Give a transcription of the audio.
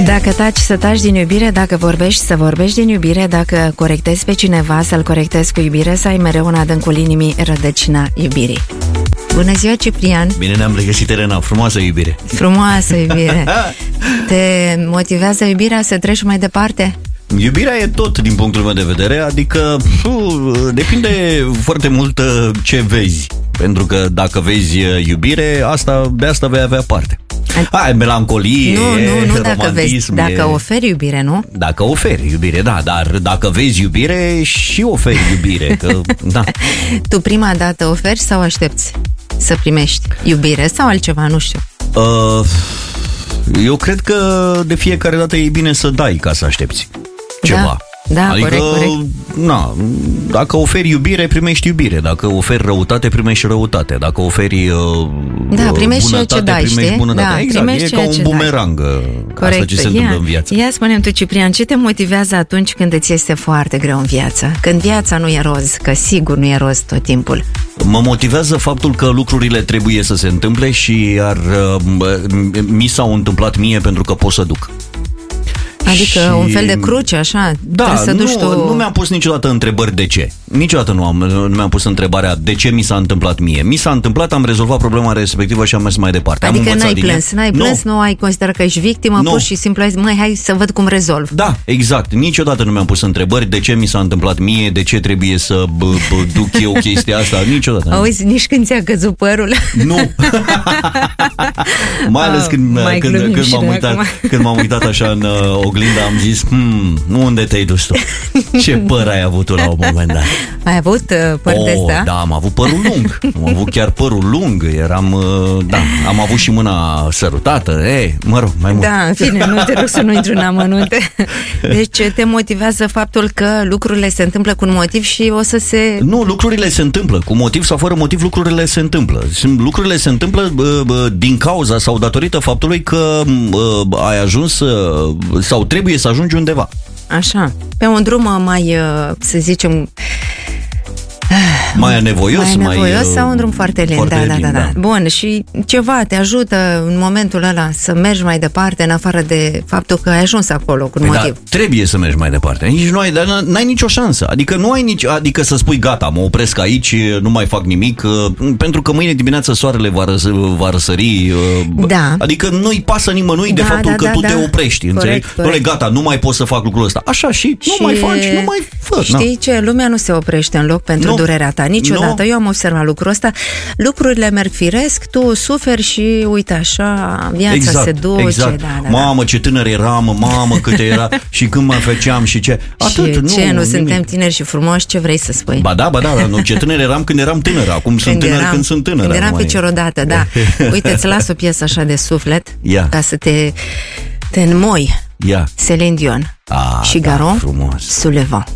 Dacă taci, să taci din iubire, dacă vorbești, să vorbești din iubire, dacă corectezi pe cineva, să-l corectezi cu iubire, să ai mereu în adâncul inimii rădăcina iubirii. Bună ziua, Ciprian! Bine ne-am regăsit, Elena, frumoasă iubire. Frumoasă iubire. Te motivează iubirea să treci mai departe? Iubirea e tot din punctul meu de vedere, adică depinde foarte mult ce vezi. Pentru că dacă vezi iubire, de asta vei avea parte. Hai, melancolie, nu dacă vezi, dacă oferi iubire, nu? Dacă oferi iubire, da, dar dacă vezi iubire și oferi iubire, că, da. Tu prima dată oferi sau aștepți să primești iubire sau altceva, nu știu? Eu cred că de fiecare dată e bine să dai ca să aștepți ceva. Da, adică, corect. Dacă oferi iubire, primești iubire. Dacă oferi răutate, primești răutate. Dacă oferi primești bunătate, ce dai, primești știi? bunătate. Da, exact, e ca un bumerang. Asta ce se întâmplă în viață. Ia spune-mi tu, Ciprian, ce te motivează atunci când îți este foarte greu în viață? Când viața nu e roz, că sigur nu e roz tot timpul. Mă motivează faptul că lucrurile trebuie să se întâmple și mi s-au întâmplat mie pentru că pot să duc. Adică un fel de cruce, așa? Da, nu mi-am pus niciodată întrebări de ce. Niciodată nu mi-am pus întrebarea de ce mi s-a întâmplat mie. Mi s-a întâmplat, am rezolvat problema respectivă și am mers mai departe. Adică n-ai plâns, nu ai considerat că ești victimă, pur și simplu ai zis, hai să văd cum rezolv. Da, exact. Niciodată nu mi-am pus întrebări de ce mi s-a întâmplat mie, de ce trebuie să duc eu chestia asta, niciodată. Auzi, nici când ți-a căzut părul? Nu. Mai ales când m-am uitat așa în oglindă, am zis, unde te-ai dus tu? Ce păr ai avut tu la un moment dat? Ai avut păr de ăsta? Da, am avut părul lung. Am avut chiar părul lung. Am avut și mâna sărutată. Mă rog, mai mult. Da, în fine, nu te rog să nu intru în amănunte. Deci te motivează faptul că lucrurile se întâmplă cu un motiv și o să se... Nu, lucrurile se întâmplă. Cu motiv sau fără motiv, lucrurile se întâmplă. Lucrurile se întâmplă din cauza sau datorită faptului că ai ajuns sau trebuie să ajungi undeva. Așa, pe un drum mai, să zicem, mai anevoios sau un drum foarte lent. Da. Bun, și ceva te ajută în momentul ăla să mergi mai departe, în afară de faptul că ai ajuns acolo cu un motiv. Da, trebuie să mergi mai departe. Nici n-ai nicio șansă. Adică să spui gata, mă opresc aici, nu mai fac nimic, pentru că mâine dimineață soarele va răsări. Da. Adică nu-i pasă nimănui de faptul că tu te oprești. Înțelegi? Gata, nu mai poți să fac lucrul ăsta. Așa și nu mai faci, nu mai fă. Știi ce? Lumea nu se oprește în loc pentru durerea ta, niciodată. Eu am observat lucrul ăsta. Lucrurile merg firesc, tu suferi și uite așa, viața se duce. Exact. Mamă, ce tânăr eram, mamă, cât era și când mă făceam și ce. Atât, și nu suntem tineri și frumoși, ce vrei să spui? Ba da, nu, ce tânăr eram când eram tânăr, acum sunt tânăr când sunt tânăr. Când eram picior odată, da. Uite, îți las o piesă așa de suflet, ca să te înmoi. Celine Dion și Garon Sullivan.